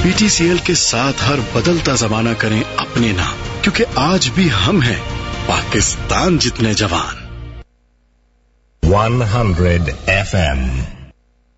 PTCL के साथ हर बदलता जमाना करें अपने नाम, क्योंकि आज भी हम हैं पाकिस्तान जितने जवान। 100 FM